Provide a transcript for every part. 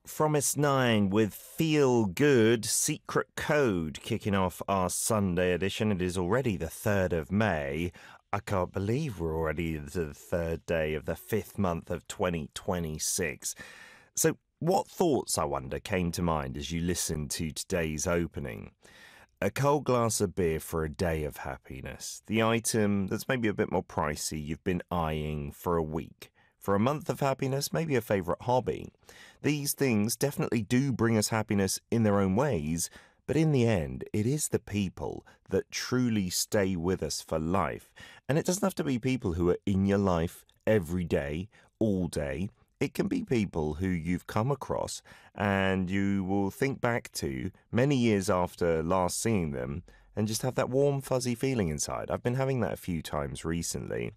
Fromis 9 with Feel Good Secret Code kicking off our Sunday edition. It is already the 3rd of May. I can't believe we're already into the third day of the 5th month of 2026. So, what thoughts, I wonder, came to mind as you listened to today's opening? A cold glass of beer for a day of happiness. The item that's maybe a bit more pricey you've been eyeing for a week. For a month of happiness, maybe a favourite hobby. These things definitely do bring us happiness in their own ways, but in the end, it is the people that truly stay with us for life. And it doesn't have to be people who are in your life every day, all day. It can be people who you've come across and you will think back to many years after last seeing them and just have that warm, fuzzy feeling inside. I've been having that a few times recently.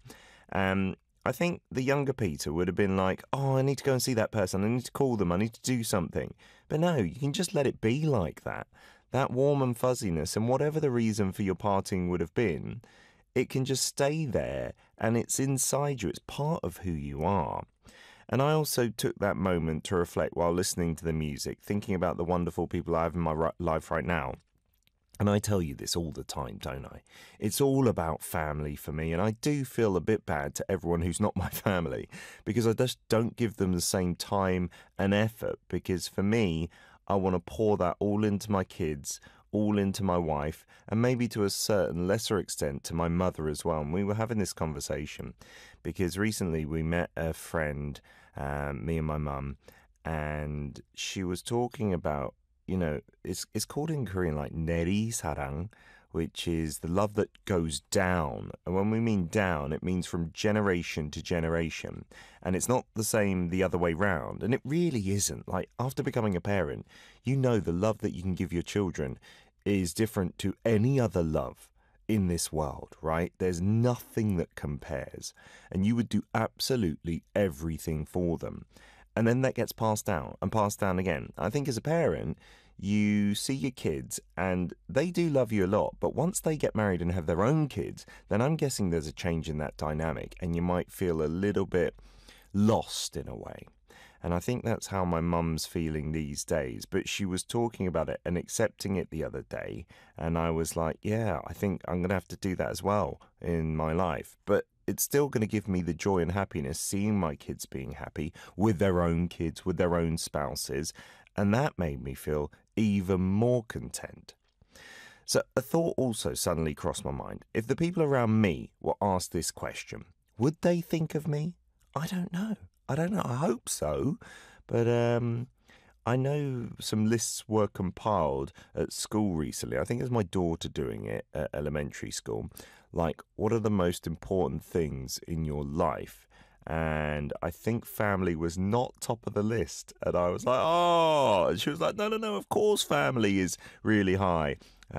I think the younger Peter would have been like, oh, I need to go and see that person. I need to call them. I need to do something. But no, you can just let it be like that. That warm and fuzziness, and whatever the reason for your parting would have been, it can just stay there and it's inside you. It's part of who you are. And I also took that moment to reflect while listening to the music, thinking about the wonderful people I have in my life right now. And I tell you this all the time, don't I? It's all about family for me, and I do feel a bit bad to everyone who's not my family because I just don't give them the same time and effort, because for me, I want to pour that all into my kids, all into my wife, and maybe to a certain lesser extent to my mother as well. And we were having this conversation because recently we met a friend, me and my mum, and she was talking about, you know, it's called in Korean like neri sarang, which is the love that goes down. And when we mean down, it means from generation to generation. And it's not the same the other way round. And it really isn't. Like, after becoming a parent, you know the love that you can give your children is different to any other love in this world, right? There's nothing that compares. And you would do absolutely everything for them. And then that gets passed down and passed down again. I think as a parent, you see your kids and they do love you a lot. But once they get married and have their own kids, then I'm guessing there's a change in that dynamic and you might feel a little bit lost in a way. And I think that's how my mum's feeling these days. But she was talking about it and accepting it the other day. And I was like, yeah, I think I'm going to have to do that as well in my life. But it's still going to give me the joy and happiness seeing my kids being happy with their own kids, with their own spouses. And that made me feel even more content. So a thought also suddenly crossed my mind. If the people around me were asked this question, would they think of me? I don't know. I hope so. But I know some lists were compiled at school recently. I think it was my daughter doing it at elementary school. Like, what are the most important things in your life? And I think family was not top of the list. And I was like, oh, and she was like, no, of course family is really high.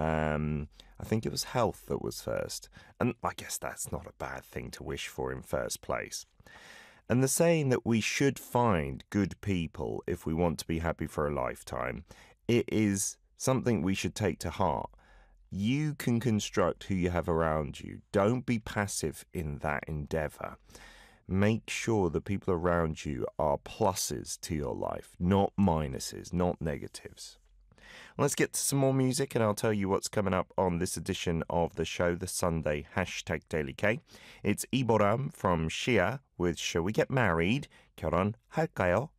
I think it was health that was first. And I guess that's not a bad thing to wish for in first place. And the saying that we should find good people if we want to be happy for a lifetime, it is something we should take to heart. You can construct who you have around you. Don't be passive in that endeavour. Make sure the people around you are pluses to your life, not minuses, not negatives. Let's get to some more music and I'll tell you what's coming up on this edition of the show, the Sunday Daily K. It's Iboram from Shia with Shall We Get Married? 결혼할까요?